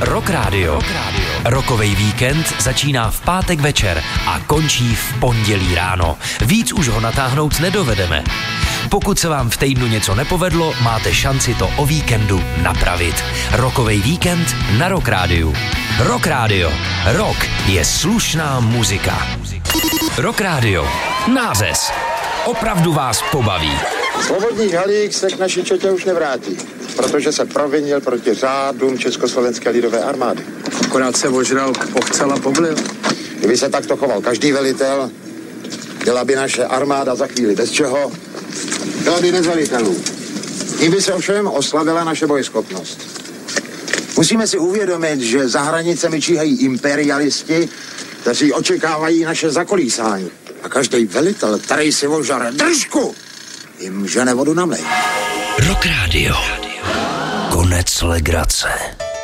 Rock Radio. Rokovej víkend začíná v pátek večer a končí v pondělí ráno. Víc už ho natáhnout nedovedeme. Pokud se vám v týdnu něco nepovedlo, máte šanci to o víkendu napravit. Rokovej víkend na Rock Radio. Rock Radio. Rock je slušná muzika. Rock Radio. Nářez. Opravdu vás pobaví. Svobodník Halík se k naší četě už nevrátí, protože se provinil proti řádům Československé lidové armády. Akorát se ožral, pochcel a poblil. Kdyby se takto choval každý velitel, byla by naše armáda za chvíli bez čeho, byla by bez velitelů. Tím by se ovšem oslabila naše bojeschopnost. Musíme si uvědomit, že za hranicemi číhají imperialisti, kteří očekávají naše zakolísání. A každý velitel, který si ožare držku, jim žene vodu na mlejn. Rock Radio. Konec legrace.